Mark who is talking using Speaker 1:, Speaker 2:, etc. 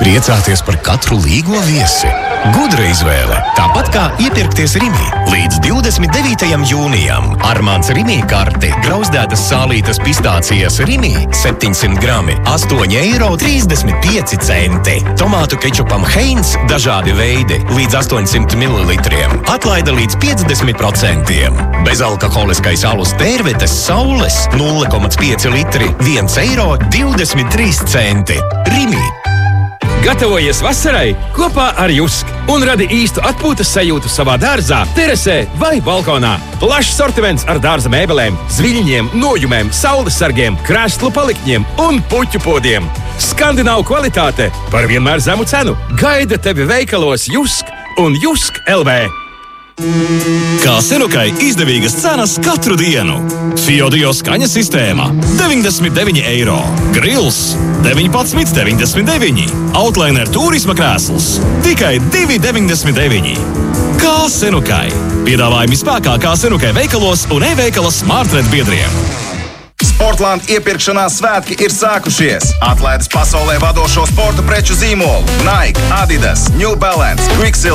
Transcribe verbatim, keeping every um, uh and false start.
Speaker 1: Priecāties par katru līgo viesi. Gudra izvēle, tāpat kā iepirkties Rimi. Līdz divdesmit devītajam jūnijam Armāns Rimi karti, grauzdētas sālītas pistācijas Rimi septiņsimt grami, astoņi eiro trīsdesmit pieci centi. Tomātu kečupam Heinz dažādi veidi līdz astoņsimt mililitriem. Atlaida līdz piecdesmit procentiem. Bezalkoholiskais alus tērvetes Saules nulle komats pieci litri, viens eiro divdesmit trīs centi. Rimi.
Speaker 2: Gatavojies vasarai kopā ar Jusk un radi īstu atpūtas sajūtu savā dārzā, terasē vai balkonā. Plašs sortiments ar dārza mēbelēm, zviļņiem, nojumēm, saules sargiem, krēslu palikņiem un puķu podiem. Skandināvu kvalitāte par vienmēr zemu cenu. Gaida tevi veikalos Jusk un Jusk L V.
Speaker 3: Kā Senukai izdevīgas cenas katru dienu. Fiodio skaņas sistēma deviņdesmit deviņi eiro. Grils deviņpadsmit deviņdesmit deviņi. Outliner turisma krēsls tikai divi deviņdesmit deviņi. Kā Senukai. Piedāvājumi spēkā Kā Senukai veikalos un e-veikala Smartred biedriem.
Speaker 4: Sportland iepirkšanās svētki ir sākušies. Atlaides pasaulē vadošo sporta preču zīmolu Nike, Adidas, New Balance, Quicksilver